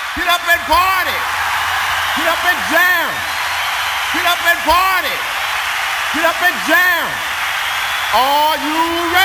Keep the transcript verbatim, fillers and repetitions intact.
Get up and party. Get up and jam. Get up and party. Get up and jam. Are you ready?